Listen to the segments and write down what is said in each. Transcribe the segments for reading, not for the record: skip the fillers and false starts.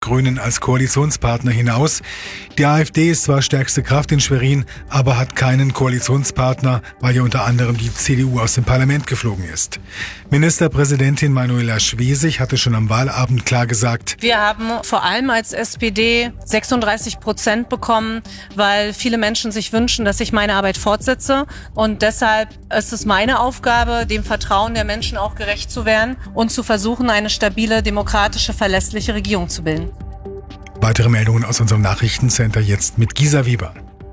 Grünen als Koalitionspartner hinaus. Die AfD ist zwar stärkste Kraft in Schwerin, aber hat keinen Koalitionspartner, weil ja unter anderem die CDU aus dem Parlament geflogen ist. Ministerpräsidentin Manuela Schwesig hatte schon am Wahlabend klar gesagt: Wir haben vor allem als SPD 36% bekommen, weil viele Menschen sich wünschen, dass ich meine Arbeit fortsetze. Und deshalb ist es meine Aufgabe, dem Vertrauen der Menschen auch gerecht zu werden und zu versuchen, eine stabile, demokratische, verlässliche Regierung zu bilden. Weitere Meldungen aus unserem Nachrichtencenter jetzt mit Gisa Weber.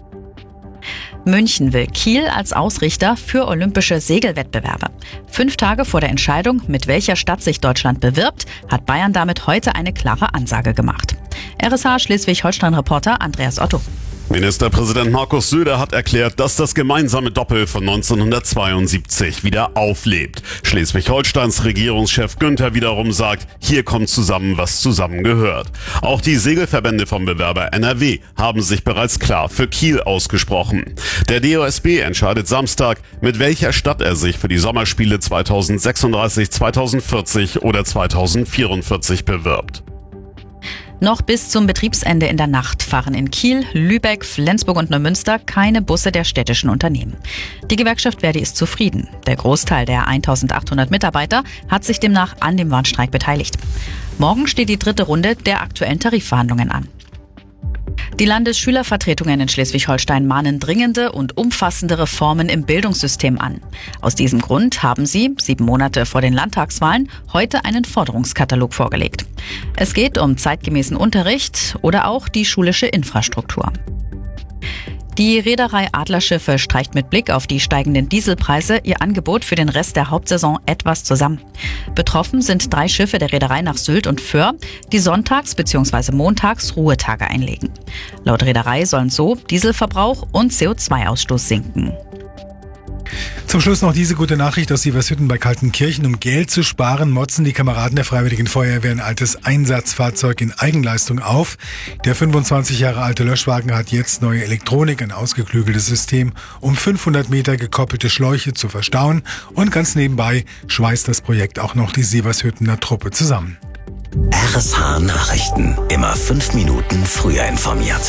München will Kiel als Ausrichter für olympische Segelwettbewerbe. 5 Tage vor der Entscheidung, mit welcher Stadt sich Deutschland bewirbt, hat Bayern damit heute eine klare Ansage gemacht. RSH Schleswig-Holstein-Reporter Andreas Otto. Ministerpräsident Markus Söder hat erklärt, dass das gemeinsame Doppel von 1972 wieder auflebt. Schleswig-Holsteins Regierungschef Günther wiederum sagt, hier kommt zusammen, was zusammengehört. Auch die Segelverbände vom Bewerber NRW haben sich bereits klar für Kiel ausgesprochen. Der DOSB entscheidet Samstag, mit welcher Stadt er sich für die Sommerspiele 2036, 2040 oder 2044 bewirbt. Noch bis zum Betriebsende in der Nacht fahren in Kiel, Lübeck, Flensburg und Neumünster keine Busse der städtischen Unternehmen. Die Gewerkschaft Verdi ist zufrieden. Der Großteil der 1800 Mitarbeiter hat sich demnach an dem Warnstreik beteiligt. Morgen steht die 3. Runde der aktuellen Tarifverhandlungen an. Die Landesschülervertretungen in Schleswig-Holstein mahnen dringende und umfassende Reformen im Bildungssystem an. Aus diesem Grund haben sie, 7 Monate vor den Landtagswahlen, heute einen Forderungskatalog vorgelegt. Es geht um zeitgemäßen Unterricht oder auch die schulische Infrastruktur. Die Reederei Adlerschiffe streicht mit Blick auf die steigenden Dieselpreise ihr Angebot für den Rest der Hauptsaison etwas zusammen. Betroffen sind 3 Schiffe der Reederei nach Sylt und Föhr, die sonntags bzw. montags Ruhetage einlegen. Laut Reederei sollen so Dieselverbrauch und CO2-Ausstoß sinken. Zum Schluss noch diese gute Nachricht aus Sievershütten bei Kaltenkirchen. Um Geld zu sparen, motzen die Kameraden der Freiwilligen Feuerwehr ein altes Einsatzfahrzeug in Eigenleistung auf. Der 25 Jahre alte Löschwagen hat jetzt neue Elektronik, ein ausgeklügeltes System, um 500 Meter gekoppelte Schläuche zu verstauen. Und ganz nebenbei schweißt das Projekt auch noch die Sievershüttener Truppe zusammen. RSH Nachrichten. Immer 5 Minuten früher informiert.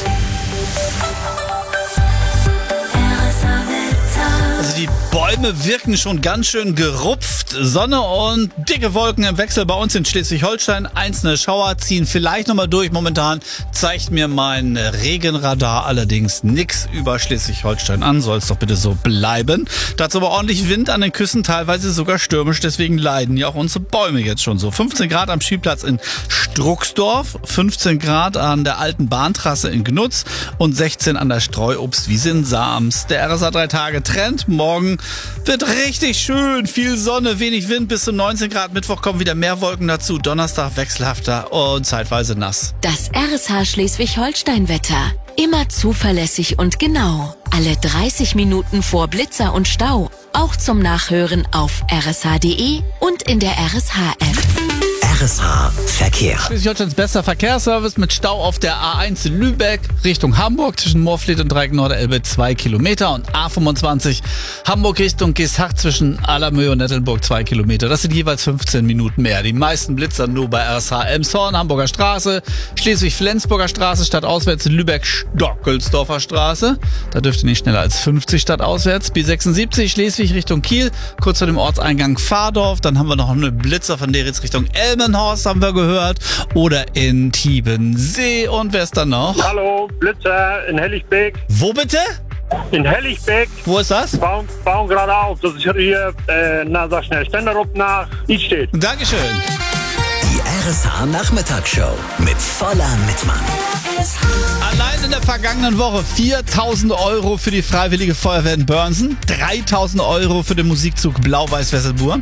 Die Bäume wirken schon ganz schön gerupft. Sonne und dicke Wolken im Wechsel bei uns in Schleswig-Holstein. Einzelne Schauer ziehen vielleicht nochmal durch. Momentan zeigt mir mein Regenradar allerdings nichts über Schleswig-Holstein an. Soll es doch bitte so bleiben. Dazu aber ordentlich Wind an den Küsten, teilweise sogar stürmisch. Deswegen leiden ja auch unsere Bäume jetzt schon so. 15 Grad am Spielplatz in Struxdorf, 15 Grad an der alten Bahntrasse in Gnutz und 16 an der Streuobstwiese in Sams. Der RSA 3 Tage Trend. Morgen wird richtig schön. Viel Sonne, wenig Wind, bis zu 19 Grad. Mittwoch kommen wieder mehr Wolken dazu. Donnerstag wechselhafter und zeitweise nass. Das RSH Schleswig-Holstein-Wetter. Immer zuverlässig und genau. Alle 30 Minuten vor Blitzer und Stau. Auch zum Nachhören auf rsh.de und in der RSH-App. RSH Verkehr. Schleswig-Holsteins bester Verkehrsservice mit Stau auf der A1 in Lübeck Richtung Hamburg zwischen Moorfleet und Dreieck-Norderelbe 2 Kilometer und A25 Hamburg Richtung Geesthacht zwischen Allermöhe und Nettelburg 2 Kilometer. Das sind jeweils 15 Minuten mehr. Die meisten Blitzer nur bei RSH Elmshorn, Hamburger Straße, Schleswig-Flensburger Straße stadtauswärts in Lübeck-Stockelsdorfer Straße. Da dürfte nicht schneller als 50 stadtauswärts. B76 Schleswig Richtung Kiel, kurz vor dem Ortseingang Pfadorf. Dann haben wir noch eine Blitzer von Deritz Richtung Elmenhorst, haben wir gehört. Oder in Tiebensee. Und wer ist dann noch? Hallo, Blitzer in Helligbeck. Wo bitte? In Helligbeck. Wo ist das? Bauen gerade auf. Das ist hier, sag schnell, Ständerup nach Idstedt. Dankeschön. Die RSH Nachmittagsshow mit voller Mitmann. Allein in der vergangenen Woche 4.000 € für die Freiwillige Feuerwehr in Börnsen, 3.000 € für den Musikzug Blau-Weiß-Wesselburg,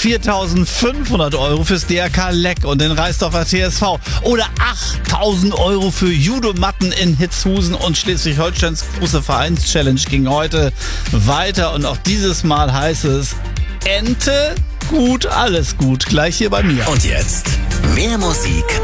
4.500 € fürs DRK Leck und den Reisdorfer TSV oder 8.000 € für Judomatten in Hitzhusen und Schleswig-Holsteins große Vereinschallenge ging heute weiter und auch dieses Mal heißt es Ente, gut, alles gut, gleich hier bei mir. Und jetzt mehr Musik